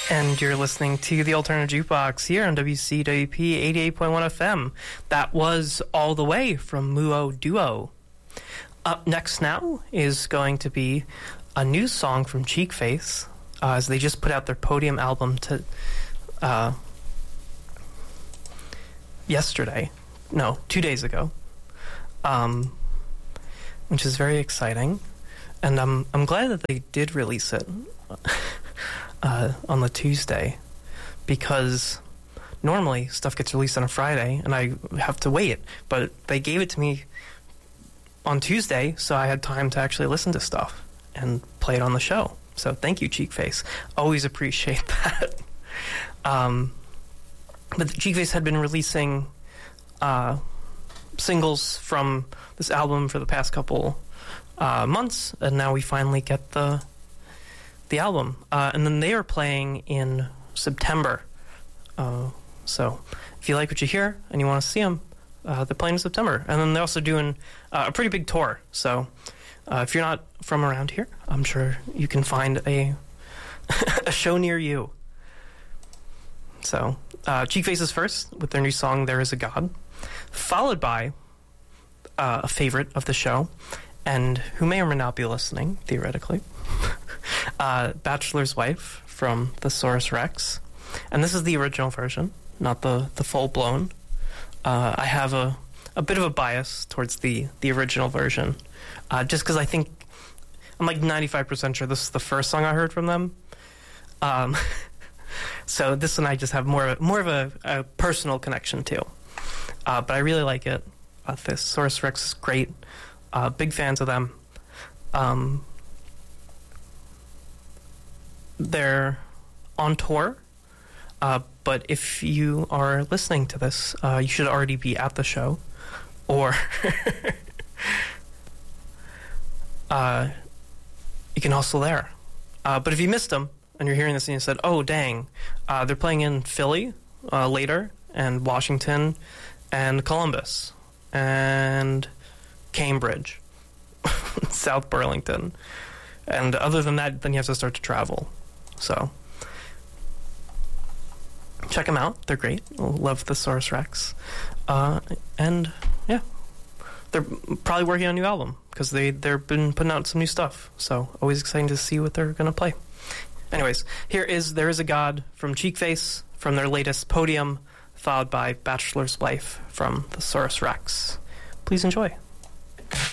And you're listening to the Alternative Jukebox here on WCWP 88.1 FM. That was All the Way from Muo Duo. Up next now is going to be a new song from Cheekface, as they just put out their Podium album yesterday. No, 2 days ago. Which is very exciting. And I'm glad that they did release it on the Tuesday, because normally stuff gets released on a Friday and I have to wait, but they gave it to me on Tuesday, so I had time to actually listen to stuff and play it on the show. So thank you, Cheekface. Always appreciate that. But Cheekface had been releasing singles from this album for the past couple months, and now we finally get the album. And then they are playing in September. So if you like what you hear and you want to see them, they're playing in September. And then they're also doing a pretty big tour. So if you're not from around here, I'm sure you can find a show near you. So Cheekface is first with their new song, There Is a God, followed by a favorite of the show, and who may or may not be listening, theoretically, Bachelor's Wife from Thesaurus Rex. And this is the original version, not the full-blown. I have a bit of a bias towards the original version, just because I think I'm like 95% sure this is the first song I heard from them. So this one I just have more of a personal connection to. But I really like it. Thesaurus Rex is great. Big fans of them. They're on tour, but if you are listening to this, you should already be at the show, or you can hustle there. But if you missed them and you're hearing this and you said, oh dang, they're playing in Philly later, and Washington, and Columbus, and Cambridge, South Burlington, and other than that, then you have to start to travel. So check them out; they're great. Love Thesaurus Rex, and yeah, they're probably working on a new album because they've been putting out some new stuff. So always exciting to see what they're gonna play. Anyways, here is There Is a God from Cheekface from their latest Podium, followed by Bachelor's Wife from Thesaurus Rex. Please enjoy.